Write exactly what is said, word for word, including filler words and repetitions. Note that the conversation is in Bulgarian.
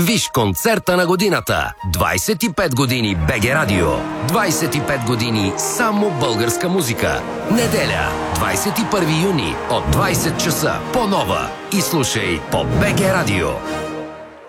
Виж концерта на годината. двайсет и пет години БГ Радио. двайсет и пет години само българска музика. Неделя, двайсет и първи юни от двайсет часа по Нова. И слушай по БГ Радио.